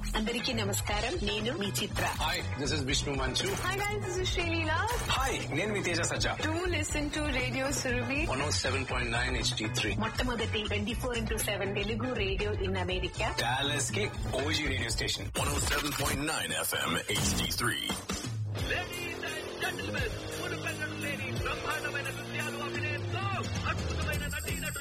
అందరికీ నమస్కారం. నేను మీ చిత్ర. హాయ్, దిస్ ఇస్ విష్ణు మంచు. Hi guys, this is Sreeleela. Hi, నేను మీ తేజ సజ్జా. Do listen to radio Surabhi 107.9 HD3. మొట్టమొదటి 24/7 Telugu radio in America. Dallas కి OG radio station 107.9 FM HD3. Ladies and gentlemen, బ్రహ్మాండమైన నృత్యాలు